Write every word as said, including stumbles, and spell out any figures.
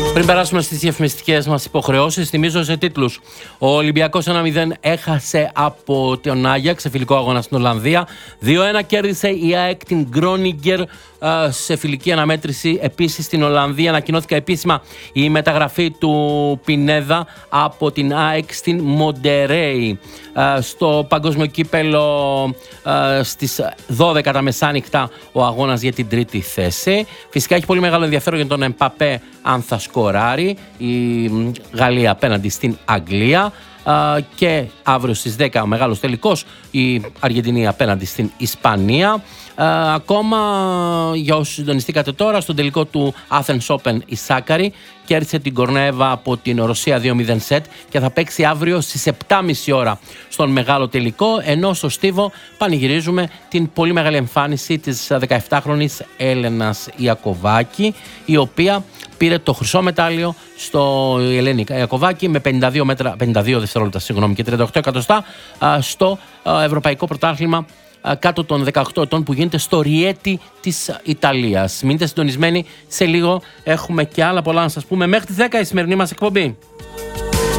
Πριν περάσουμε στις διαφημιστικές μας υποχρεώσεις, θυμίζω σε τίτλους. Ο Ολυμπιακός ένα μηδέν έχασε από τον Άγιαξ σε φιλικό αγώνα στην Ολλανδία. δύο ένα κέρδισε η ΑΕΚ την Γκρόνιγκερ σε φιλική αναμέτρηση. Επίσης στην Ολλανδία ανακοινώθηκε επίσημα η μεταγραφή του Πινέδα από την ΑΕΚ στην Μοντερέι. Στο παγκόσμιο κύπελο στις δώδεκα τα μεσάνυχτα ο αγώνας για την τρίτη θέση. Φυσικά έχει πολύ μεγάλο ενδιαφέρον για τον Εμπαπέ αν θα σκοράρει η Γαλλία απέναντι στην Αγγλία. Uh, και αύριο στις δέκα ο μεγάλος τελικός, η Αργεντινή απέναντι στην Ισπανία. Uh, ακόμα για όσους συντονιστήκατε τώρα, στον τελικό του Athens Open η Σάκαρη κέρδισε την Κορνέβα από την Ρωσία δύο μηδέν σετ και θα παίξει αύριο στις επτά και μισή ώρα στον μεγάλο τελικό, ενώ στο Στίβο πανηγυρίζουμε την πολύ μεγάλη εμφάνιση της δεκαεπτάχρονης Έλενας Ιακωβάκη, η οποία πήρε το χρυσό μετάλλιο στο Ελένη Ιακωβάκη με πενήντα δύο, μέτρα, πενήντα δύο δευτερόλεπτα συγγνώμη, και τριάντα οκτώ εκατοστά στο Ευρωπαϊκό Πρωτάθλημα κάτω των δεκαοκτώ ετών που γίνεται στο Ριέτι της Ιταλίας. Μείνετε συντονισμένοι, σε λίγο έχουμε και άλλα πολλά να σας πούμε. Μέχρι τις δέκα η σημερινή μας εκπομπή.